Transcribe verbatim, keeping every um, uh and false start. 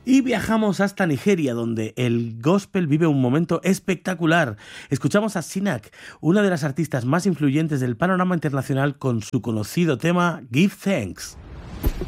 Y viajamos hasta Nigeria, donde el gospel vive un momento espectacular. Escuchamos a Sinak, una de las artistas más influyentes del panorama internacional, con su conocido tema Give Thanks.